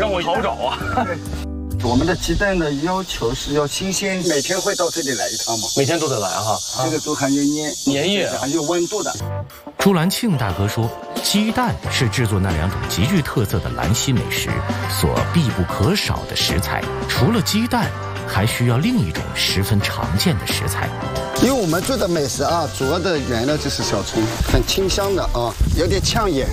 让我好找啊。 我们的鸡蛋的要求是要新鲜，每天会到这里来一趟吗？ 每天都得来哈。 这个都含有粘液， 还有温度的。 朱兰庆大哥说，鸡蛋是制作那2种极具特色的兰溪美食所必不可少的食材。除了鸡蛋，还需要另一种十分常见的食材。 因为我们做的美食啊，主要的原料就是小葱，很清香的啊，有点呛眼。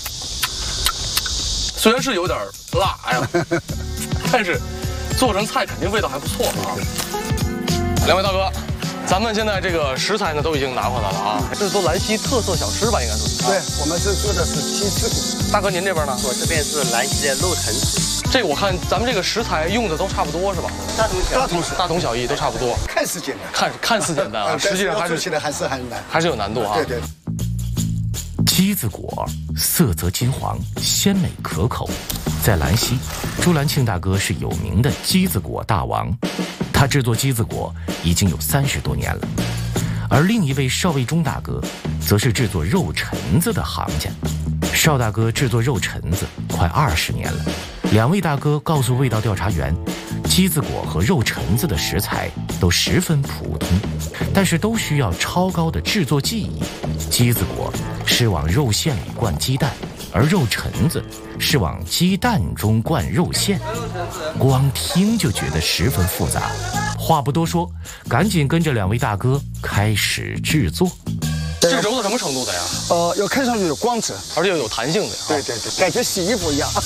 虽然是有点辣呀，但是做成菜肯定味道还不错啊。2位大哥，咱们现在这个食材呢都已经拿回来了啊，是做兰溪特色小吃吧？应该是。 对，我们是做的是鸡翅骨。 大哥，您这边呢？ 我这边是兰溪的肉橙子。 这个我看咱们这个食材用的都差不多是吧？大同小异，都差不多。 看似简单， 看似简单啊，实际上做起来还是很难， 还是有难度啊。 对对。 鸡子果色泽金黄，鲜美可口。在兰溪，朱兰庆大哥是有名的鸡子果大王，他制作鸡子果已经有30多年了。而另一位邵卫忠大哥，则是制作肉陈子的行家。邵大哥制作肉陈子快20年了。2位大哥告诉味道调查员，鸡子果和肉陈子的食材都十分普通，但是都需要超高的制作技艺。鸡子果是往肉馅里灌鸡蛋，而肉陈子是往鸡蛋中灌肉馅，光听就觉得十分复杂。话不多说，赶紧跟着2位大哥开始制作。 这揉到什么程度的呀？ 要看上去有光泽， 而且有弹性的。 对对对，感觉洗衣服一样。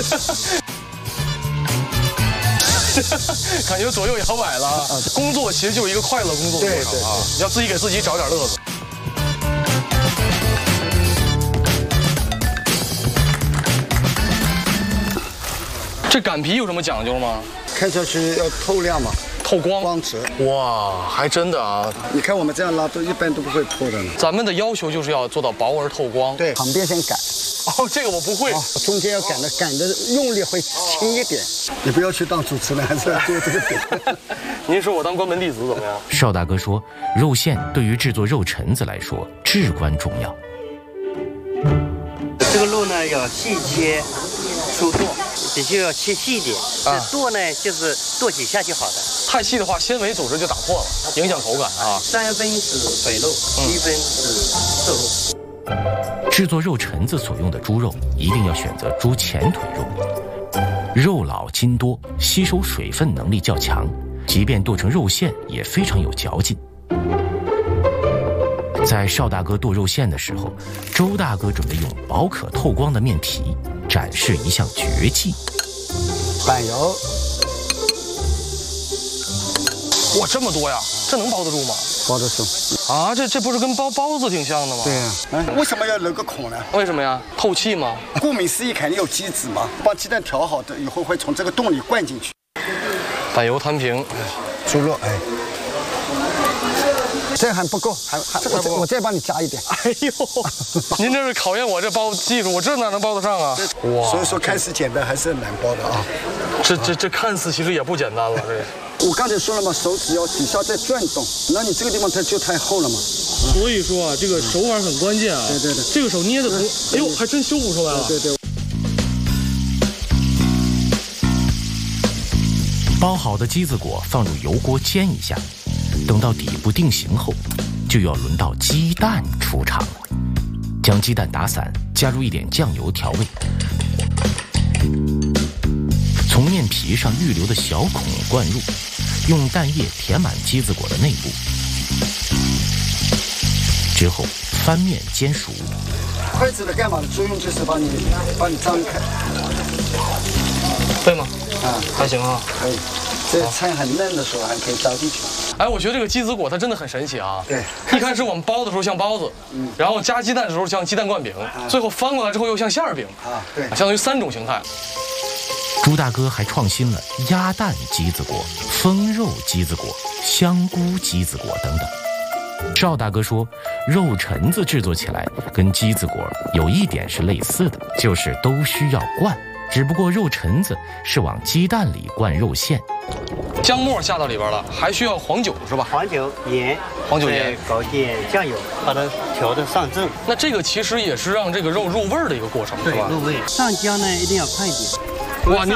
感觉左右摇摆了。工作其实就是一个快乐工作的过程啊，要自己给自己找点乐子。这擀皮有什么讲究吗？ 看上去要透亮嘛， 透光、 光泽。 哇，还真的啊！ 你看我们这样拉，都一般都不会破的呢。 咱们的要求就是要做到薄而透光。 对，旁边先擀。 哦，这个我不会。 中间要擀的用力会轻一点。你不要去当主持人，还是要做这个点。 您说我当关门弟子怎么样？ 邵大哥说，肉馅对于制作肉陈子来说至关重要。 这个肉呢要细切粗剁，必须要切细一点。这剁呢就是剁几下就好的。 太细的话，纤维组织就打破了，影响口感啊。 3分是肥肉，7分是瘦肉。 制作肉陈子所用的猪肉一定要选择猪前腿肉，肉老筋多，吸收水分能力较强，即便剁成肉馅也非常有嚼劲。在邵大哥剁肉馅的时候，周大哥准备用薄可透光的面皮展示一项绝技。 板油， 哇，这么多呀，这能包得住吗？ 包得住啊，这不是跟包子挺像的吗？ 对呀。为什么要留个孔呢？ 为什么呀？透气吗？ 顾名思义，肯定有鸡子嘛，把鸡蛋调好的以后会从这个洞里灌进去。 板油摊平， 猪肉，这还不够，我再帮你加一点。 哎呦，您这是考验我这包技术，我这哪能包得上啊？ 哇，所以说看似简单，还是很难包的啊。 这看似其实也不简单了，这。 我刚才说了嘛，手指要底下再转动，那你这个地方它就太厚了嘛。 所以说啊，这个手法很关键啊。 对对对， 这个手捏的从，哎呦，还真修补出来了。 对对。 包好的鸡子果放入油锅煎一下，等到底部定型后，就要轮到鸡蛋出场了。将鸡蛋打散，加入一点酱油调味，从面皮上预留的小孔灌入，用蛋液填满鸡子果的内部，之后翻面煎熟。 筷子的干嘛的作用就是帮你张开， 对吗？ 啊， 还行啊， 可以。这菜很嫩的时候还可以扎进去。 哎，我觉得这个鸡子果它真的很神奇啊。 对， 一开始我们包的时候像包子，然后加鸡蛋的时候像鸡蛋灌饼，最后翻过来之后又像馅儿饼啊，对， 相当于3种形态。 朱大哥还创新了鸭蛋鸡子果、风肉鸡子果、香菇鸡子果等等。邵大哥说，肉陈子制作起来跟鸡子果有一点是类似的，就是都需要灌，只不过肉陈子是往鸡蛋里灌肉馅。 姜末下到里边了，还需要黄酒是吧？ 黄酒、盐，搞点酱油，把它调得上正。 那这个其实也是让这个肉入味儿的一个过程，是吧？ 入味。上浆呢一定要快一点。 哇，